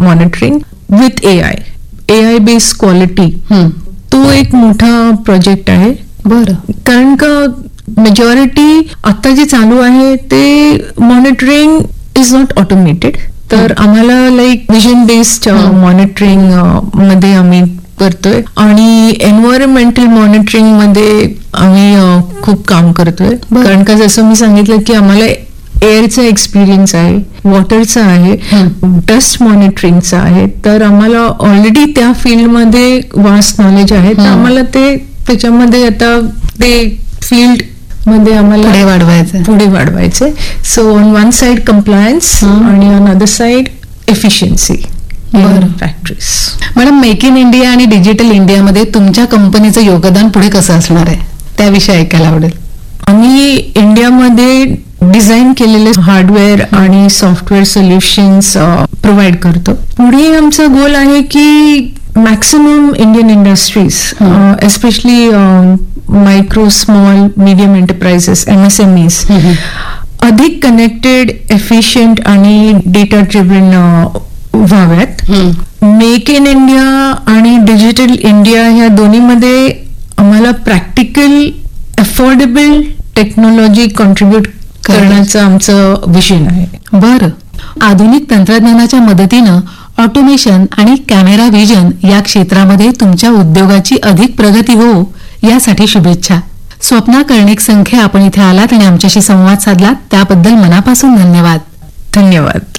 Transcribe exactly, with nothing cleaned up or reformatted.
Monitoring with A I A I based quality, तो एक मोठा प्रोजेक्ट आहे. बरं. कारण का मेजॉरिटी आता जे चालू आहे ते मॉनिटरिंग इज नॉट ऑटोमेटेड. तर आम्हाला लाईक विजन बेस्ड मॉनिटरिंग मध्ये आम्ही करतोय आणि एन्व्हायरमेंटल मॉनिटरिंग मध्ये आम्ही खूप काम करतोय. कारण का जसं मी सांगितलं की आम्हाला एअरचा एक्सपिरियन्स आहे, वॉटरचा आहे, डस्ट मॉनिटरिंगचा आहे. तर आम्हाला ऑलरेडी त्या फील्डमध्ये वास्ट नॉलेज आहे. तर आम्हाला ते त्याच्यामध्ये आता ते फील्ड मध्ये आम्हाला पुढे वाढवायचं पुढे वाढवायचं so on one side compliance आणि on other side efficiency factories. Madam, make in India आणि डिजिटल इंडियामध्ये तुमच्या कंपनीचं योगदान पुढे कसं असणार आहे त्याविषयी ऐकायला आवडेल. आम्ही इंडियामध्ये डिझाईन केलेले हार्डवेअर आणि सॉफ्टवेअर सोल्युशन्स प्रोव्हाइड करतो. पुढे आमचा गोल आहे की maximum Indian industries especially micro small medium enterprises M S M Es अधिक कनेक्टेड, एफिशियंट आणि डेटा ड्रिव्हन व्हाव्यात. मेक इन इंडिया आणि डिजिटल इंडिया ह्या दोन्हीमध्ये आम्हाला प्रॅक्टिकल अफोर्डेबल टेक्नॉलॉजी कॉन्ट्रीब्युट करण्याचं आमचं विजन आहे. बरं. आधुनिक तंत्रज्ञानाच्या मदतीनं ऑटोमेशन आणि कॅमेरा व्हिजन या क्षेत्रामध्ये तुमच्या उद्योगाची अधिक प्रगती हो यासाठी शुभेच्छा. स्वप्ना कर्णिक संखे, आपण इथे आलात आणि आमच्याशी संवाद साधलात त्याबद्दल मनापासून धन्यवाद. धन्यवाद.